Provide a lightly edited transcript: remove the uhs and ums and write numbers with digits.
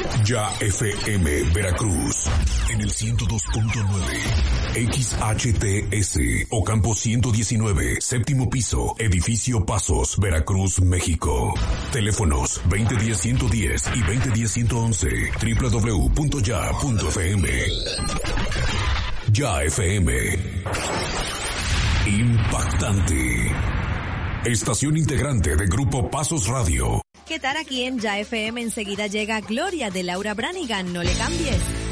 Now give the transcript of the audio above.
Ya FM Veracruz en el 102.9 XHTS Ocampo 119, séptimo piso, edificio Pasos, Veracruz, México. Teléfonos 2010-110 y 2010-111, www.ya.fm. Ya FM. Impactante. Estación integrante de Grupo Pasos Radio. ¿Qué tal? Aquí en Ya FM enseguida llega Gloria de Laura Branigan. No le cambies.